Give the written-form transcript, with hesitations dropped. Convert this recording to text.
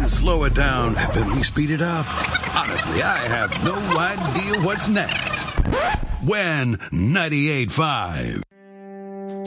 slow it down, then we speed it up. Honestly, I have no idea what's next. When 98.5.